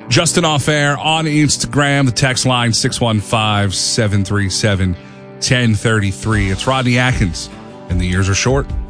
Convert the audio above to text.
Justin Off Air on Instagram. The text line 615-737-1033. It's Rodney Atkins, and the years are short.